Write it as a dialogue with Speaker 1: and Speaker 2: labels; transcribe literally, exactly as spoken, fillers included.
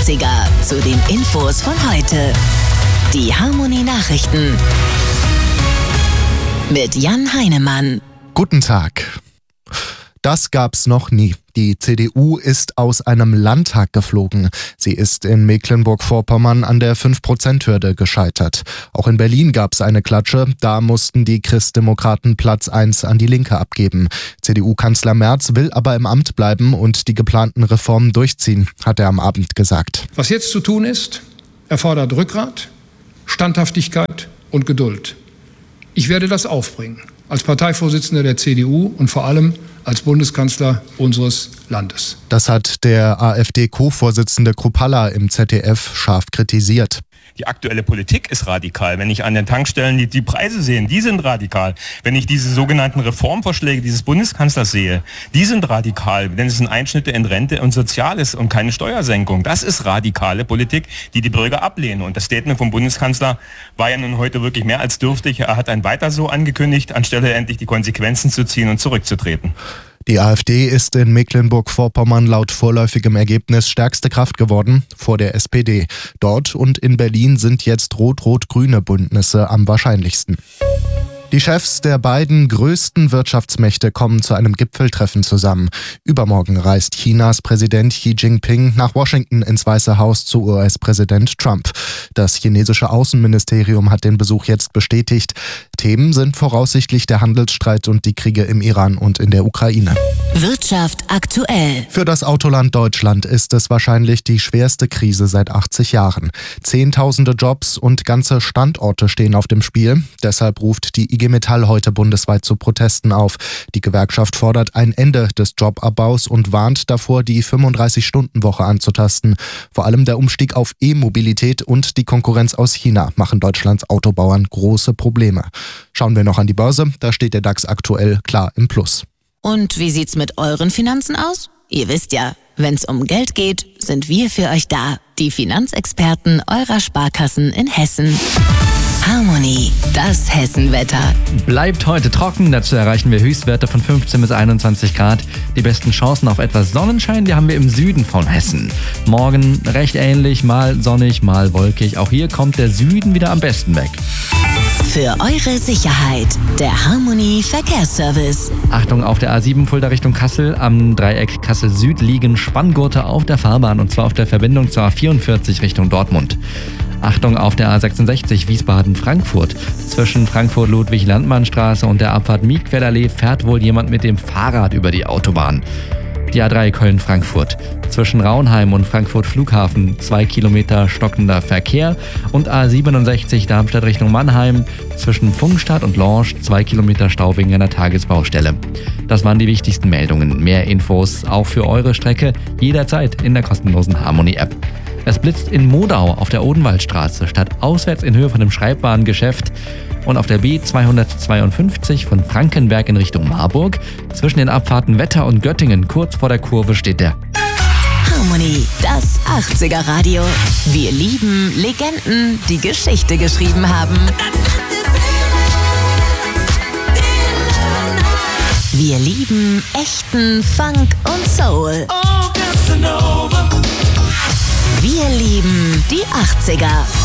Speaker 1: achtziger zu den Infos von heute. Die Harmony Nachrichten mit Jan Heinemann.
Speaker 2: Guten Tag. Das gab's noch nie. Die C D U ist aus einem Landtag geflogen. Sie ist in Mecklenburg-Vorpommern an der fünf Prozent Hürde gescheitert. Auch in Berlin gab's eine Klatsche. Da mussten die Christdemokraten Platz eins an die Linke abgeben. C D U-Kanzler Merz will aber im Amt bleiben und die geplanten Reformen durchziehen, hat er am Abend gesagt.
Speaker 3: Was jetzt zu tun ist, erfordert Rückgrat, Standhaftigkeit und Geduld. Ich werde das aufbringen, als Parteivorsitzender der C D U und vor allem als Bundeskanzler unseres Landes.
Speaker 2: Das hat der AfD-Co-Vorsitzende Kruppalla im Z D F scharf kritisiert.
Speaker 4: Die aktuelle Politik ist radikal. Wenn ich an den Tankstellen die, die Preise sehe, die sind radikal. Wenn ich diese sogenannten Reformvorschläge dieses Bundeskanzlers sehe, die sind radikal. Denn es sind Einschnitte in Rente und Soziales und keine Steuersenkung. Das ist radikale Politik, die die Bürger ablehnen. Und das Statement vom Bundeskanzler war ja nun heute wirklich mehr als dürftig. Er hat ein Weiter so angekündigt, anstelle endlich die Konsequenzen zu ziehen und zurückzutreten.
Speaker 2: Die AfD ist in Mecklenburg-Vorpommern laut vorläufigem Ergebnis stärkste Kraft geworden vor der S P D. Dort und in Berlin sind jetzt rot-rot-grüne Bündnisse am wahrscheinlichsten. Die Chefs der beiden größten Wirtschaftsmächte kommen zu einem Gipfeltreffen zusammen. Übermorgen reist Chinas Präsident Xi Jinping nach Washington ins Weiße Haus zu U S-Präsident Trump. Das chinesische Außenministerium hat den Besuch jetzt bestätigt. Themen sind voraussichtlich der Handelsstreit und die Kriege im Iran und in der Ukraine.
Speaker 1: Wirtschaft aktuell.
Speaker 2: Für das Autoland Deutschland ist es wahrscheinlich die schwerste Krise seit achtzig Jahren. Zehntausende Jobs und ganze Standorte stehen auf dem Spiel. Deshalb ruft die I G Metall heute bundesweit zu Protesten auf. Die Gewerkschaft fordert ein Ende des Jobabbaus und warnt davor, die fünfunddreißig-Stunden-Woche anzutasten. Vor allem der Umstieg auf E-Mobilität und die Konkurrenz aus China machen Deutschlands Autobauern große Probleme. Schauen wir noch an die Börse, da steht der DAX aktuell klar im Plus.
Speaker 1: Und wie sieht's mit euren Finanzen aus? Ihr wisst ja, wenn's um Geld geht, sind wir für euch da. Die Finanzexperten eurer Sparkassen in Hessen. Harmony, das Hessenwetter.
Speaker 5: Bleibt heute trocken, dazu erreichen wir Höchstwerte von fünfzehn bis einundzwanzig Grad. Die besten Chancen auf etwas Sonnenschein, die haben wir im Süden von Hessen. Morgen recht ähnlich, mal sonnig, mal wolkig. Auch hier kommt der Süden wieder am besten weg.
Speaker 1: Für eure Sicherheit, der Harmony Verkehrsservice.
Speaker 5: Achtung, auf der A sieben Fulda Richtung Kassel, am Dreieck Kassel Süd liegen Spanngurte auf der Fahrbahn und zwar auf der Verbindung zur A vierundvierzig Richtung Dortmund. Achtung auf der A sechsundsechzig Wiesbaden-Frankfurt. Zwischen Frankfurt-Ludwig-Landmann-Straße und der Abfahrt Mietquellallee fährt wohl jemand mit dem Fahrrad über die Autobahn. Die A drei Köln-Frankfurt. Zwischen Raunheim und Frankfurt-Flughafen zwei Kilometer stockender Verkehr und A siebenundsechzig Darmstadt Richtung Mannheim. Zwischen Pfungstadt und Lorsch zwei Kilometer Stau wegen einer Tagesbaustelle. Das waren die wichtigsten Meldungen. Mehr Infos auch für eure Strecke jederzeit in der kostenlosen Harmony-App. Es blitzt in Modau auf der Odenwaldstraße statt auswärts in Höhe von dem Schreibwarengeschäft und auf der B zweihundertzweiundfünfzig von Frankenberg in Richtung Marburg. Zwischen den Abfahrten Wetter und Göttingen kurz vor der Kurve steht der
Speaker 1: Harmony, das achtziger Radio. Wir lieben Legenden, die Geschichte geschrieben haben. Wir lieben echten Funk und Soul. Wir lieben die achtziger.